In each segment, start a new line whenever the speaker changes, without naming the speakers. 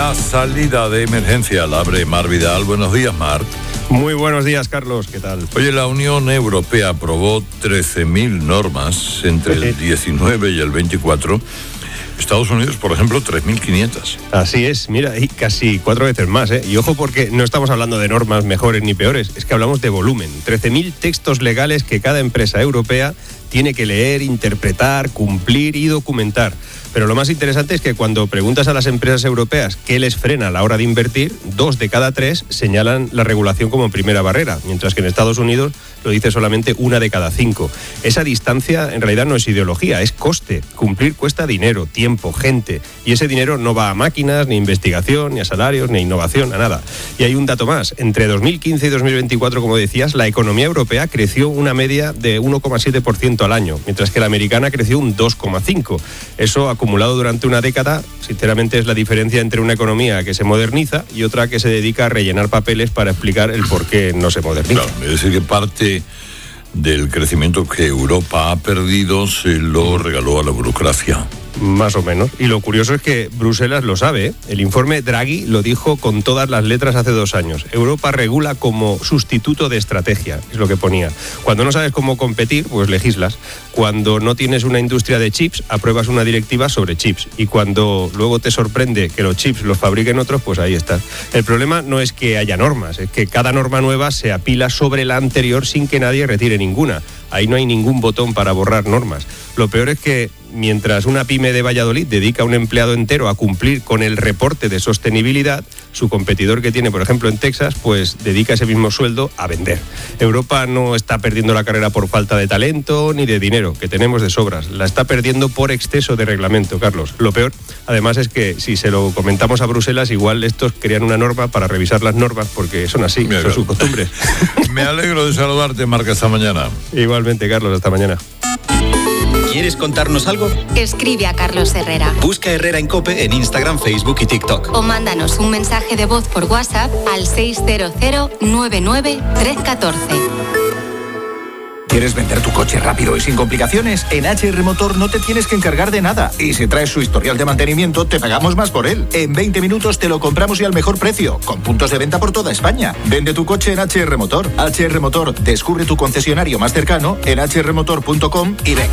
La salida de emergencia la abre Mar Vidal. Buenos días, Mar.
Muy buenos días, Carlos. ¿Qué tal?
Oye, la Unión Europea aprobó 13.000 normas entre el 19 y el 24. Estados Unidos, por ejemplo, 3.500.
Así es, mira, y casi 4 veces más, ¿eh? Y ojo, porque no estamos hablando de normas mejores ni peores, es que hablamos de volumen. 13.000 textos legales que cada empresa europea tiene que leer, interpretar, cumplir y documentar. Pero lo más interesante es que cuando preguntas a las empresas europeas qué les frena a la hora de invertir, 2 de cada 3 señalan la regulación como primera barrera, mientras que en Estados Unidos lo dice solamente 1 de cada 5. Esa distancia en realidad no es ideología, es coste. Cumplir cuesta dinero, tiempo, gente, y ese dinero no va a máquinas, ni a investigación, ni a salarios, ni a innovación, a nada. Y hay un dato más, entre 2015 y 2024, como decías, la economía europea creció una media de 1,7% al año, mientras que la americana creció un 2,5%. Eso acumulado durante una década, sinceramente es la diferencia entre una economía que se moderniza y otra que se dedica a rellenar papeles para explicar el por qué no se moderniza.
Claro, es decir, que parte del crecimiento que Europa ha perdido se lo regaló a la burocracia.
Más o menos. Y lo curioso es que Bruselas lo sabe, ¿eh? El informe Draghi lo dijo con todas las letras hace 2 años. Europa regula como sustituto de estrategia, es lo que ponía. Cuando no sabes cómo competir, pues legislas. Cuando no tienes una industria de chips, apruebas una directiva sobre chips. Y cuando luego te sorprende que los chips los fabriquen otros, pues ahí está. El problema no es que haya normas, es que cada norma nueva se apila sobre la anterior sin que nadie retire ninguna. Ahí no hay ningún botón para borrar normas. Lo peor es que mientras una pyme de Valladolid dedica a un empleado entero a cumplir con el reporte de sostenibilidad, su competidor que tiene, por ejemplo, en Texas, pues dedica ese mismo sueldo a vender. Europa no está perdiendo la carrera por falta de talento ni de dinero, que tenemos de sobras. La está perdiendo por exceso de reglamento, Carlos. Lo peor, además, es que si se lo comentamos a Bruselas, igual estos crean una norma para revisar las normas, porque son así, son sus costumbres.
Me alegro de saludarte, Marca, hasta mañana.
Igualmente, Carlos, hasta mañana.
¿Quieres contarnos algo?
Escribe a Carlos Herrera.
Busca Herrera en COPE en Instagram, Facebook y TikTok.
O mándanos un mensaje de voz por WhatsApp al 600 99 314.
¿Quieres vender tu coche rápido y sin complicaciones? En HR Motor no te tienes que encargar de nada. Y si traes su historial de mantenimiento, te pagamos más por él. En 20 minutos te lo compramos y al mejor precio, con puntos de venta por toda España. Vende tu coche en HR Motor. HR Motor, descubre tu concesionario más cercano en hrmotor.com y ven.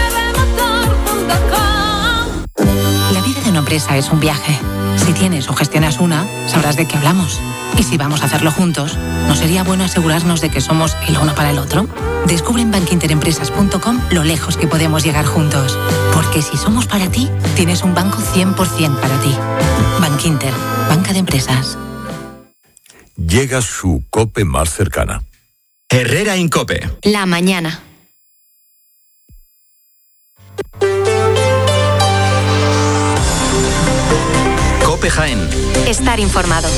La vida de una empresa es un viaje. Si tienes o gestionas una, sabrás de qué hablamos. Y si vamos a hacerlo juntos, ¿no sería bueno asegurarnos de que somos el uno para el otro? Descubre en bankinterempresas.com lo lejos que podemos llegar juntos. Porque si somos para ti, tienes un banco 100% para ti. Bankinter, banca de empresas.
Llega su COPE más cercana.
Herrera en COPE.
La mañana.
COPE Jaén.
Estar informado.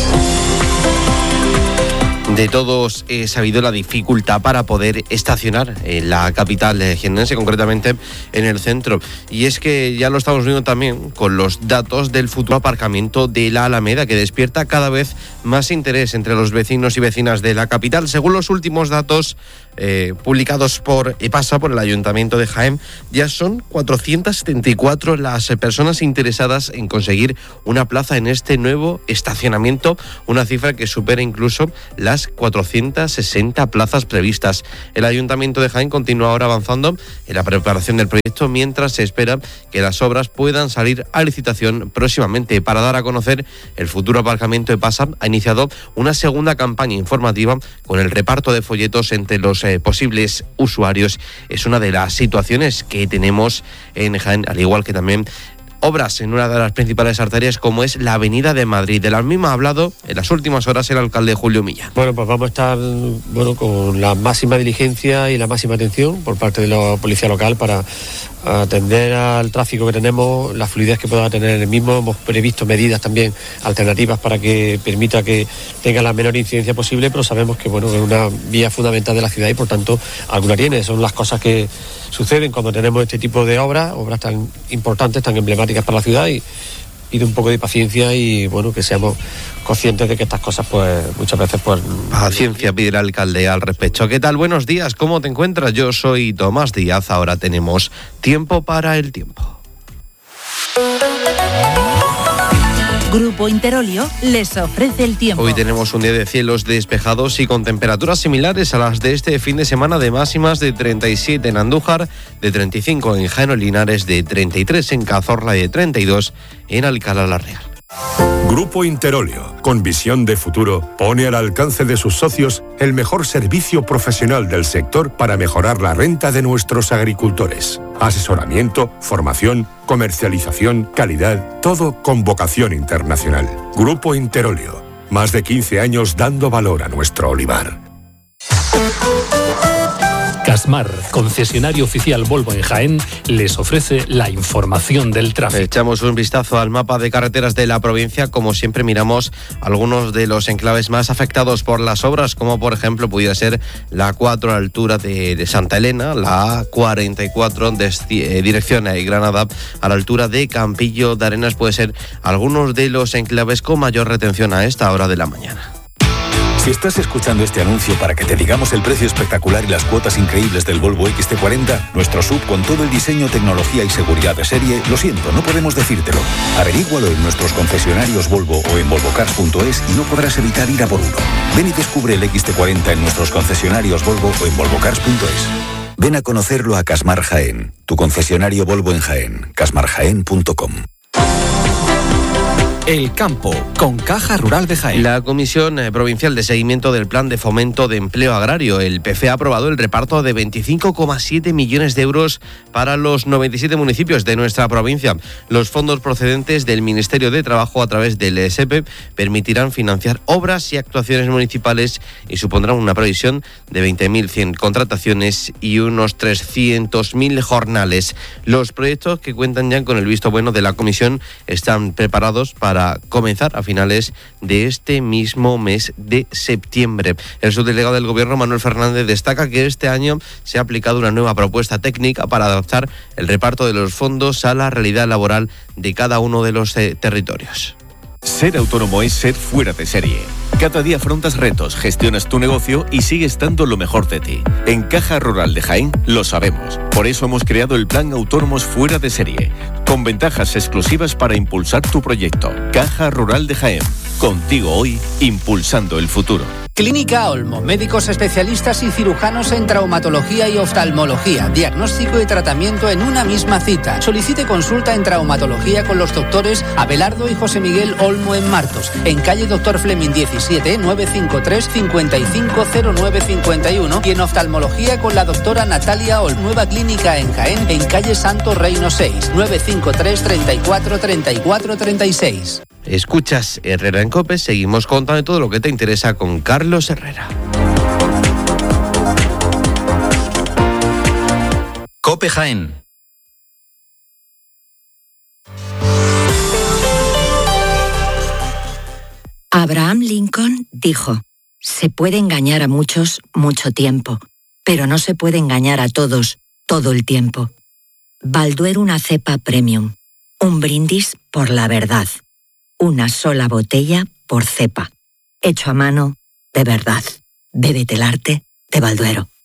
De todos he sabido la dificultad para poder estacionar en la capital jiennense, concretamente en el centro. Y es que ya lo estamos viendo también con los datos del futuro aparcamiento de la Alameda, que despierta cada vez más interés entre los vecinos y vecinas de la capital. Según los últimos datos publicados por EPASA, por el Ayuntamiento de Jaén, ya son 474 las personas interesadas en conseguir una plaza en este nuevo estacionamiento, una cifra que supera incluso las 460 plazas previstas. El Ayuntamiento de Jaén continúa ahora avanzando en la preparación del proyecto, mientras se espera que las obras puedan salir a licitación próximamente. Para dar a conocer el futuro aparcamiento, EPASA ha iniciado una segunda campaña informativa con el reparto de folletos entre los posibles usuarios. Es una de las situaciones que tenemos en Jaén, al igual que también obras en una de las principales arterias, como es la Avenida de Madrid. De la misma ha hablado en las últimas horas el alcalde Julio Millán.
Bueno, pues vamos a estar con la máxima diligencia y la máxima atención por parte de la policía local para atender al tráfico que tenemos, la fluidez que pueda tener en el mismo. Hemos previsto medidas también alternativas para que permita que tenga la menor incidencia posible, pero sabemos que es una vía fundamental de la ciudad y por tanto alguna tiene. Son las cosas que suceden cuando tenemos este tipo de obras tan importantes, tan emblemáticas para la ciudad, y pide un poco de paciencia y que seamos conscientes de que estas cosas muchas veces
paciencia pide el alcalde al respecto. ¿Qué tal? Buenos días, ¿cómo te encuentras? Yo soy Tomás Díaz. Ahora tenemos tiempo para el tiempo.
Grupo Interolio les ofrece el tiempo.
Hoy tenemos un día de cielos despejados y con temperaturas similares a las de este fin de semana, de máximas de 37 en Andújar, de 35 en Jaén o Linares, de 33 en Cazorla y de 32 en Alcalá la Real.
Grupo Interolio, con visión de futuro, pone al alcance de sus socios el mejor servicio profesional del sector para mejorar la renta de nuestros agricultores. Asesoramiento, formación, comercialización, calidad, todo con vocación internacional. Grupo Interolio, más de 15 años dando valor a nuestro olivar.
Casmar, concesionario oficial Volvo en Jaén, les ofrece la información del tráfico.
Echamos un vistazo al mapa de carreteras de la provincia. Como siempre, miramos algunos de los enclaves más afectados por las obras, como por ejemplo pudiera ser la A4 a la altura de Santa Elena, la A44 dirección a Granada a la altura de Campillo de Arenas. Puede ser algunos de los enclaves con mayor retención a esta hora de la mañana.
Si estás escuchando este anuncio para que te digamos el precio espectacular y las cuotas increíbles del Volvo XC40, nuestro SUV con todo el diseño, tecnología y seguridad de serie, lo siento, no podemos decírtelo. Averígualo en nuestros concesionarios Volvo o en volvocars.es y no podrás evitar ir a por uno. Ven y descubre el XC40 en nuestros concesionarios Volvo o en volvocars.es. Ven a conocerlo a Casmar Jaén, tu concesionario Volvo en Jaén, casmarjaén.com.
El campo, con Caja Rural de Jaén.
La Comisión Provincial de Seguimiento del Plan de Fomento de Empleo Agrario, el PFE, ha aprobado el reparto de 25,7 millones de euros para los 97 municipios de nuestra provincia. Los fondos procedentes del Ministerio de Trabajo a través del ESEPE permitirán financiar obras y actuaciones municipales y supondrán una previsión de 20.100 contrataciones y unos 300.000 jornales. Los proyectos, que cuentan ya con el visto bueno de la Comisión, están preparados para comenzar a finales de este mismo mes de septiembre. El subdelegado del Gobierno, Manuel Fernández, destaca que este año se ha aplicado una nueva propuesta técnica para adaptar el reparto de los fondos a la realidad laboral de cada uno de los territorios.
Ser autónomo es ser fuera de serie. Cada día afrontas retos, gestionas tu negocio y sigues dando lo mejor de ti. En Caja Rural de Jaén lo sabemos. Por eso hemos creado el Plan Autónomos Fuera de Serie, con ventajas exclusivas para impulsar tu proyecto. Caja Rural de Jaén. Contigo hoy, impulsando el futuro.
Clínica Olmo, médicos especialistas y cirujanos en traumatología y oftalmología, diagnóstico y tratamiento en una misma cita. Solicite consulta en traumatología con los doctores Abelardo y José Miguel Olmo en Martos, en calle Dr. Fleming 17, 953 550951, y en oftalmología con la doctora Natalia Olmo, nueva clínica en Jaén, en calle Santo Reino 6, 953 34 34 36.
Escuchas Herrera en COPE, seguimos contando todo lo que te interesa con Carlos Herrera.
COPE Jaén.
Abraham Lincoln dijo: se puede engañar a muchos mucho tiempo, pero no se puede engañar a todos todo el tiempo. Balduero, una cepa premium. Un brindis por la verdad. Una sola botella por cepa. Hecho a mano, de verdad. Bébete el arte de Balduero.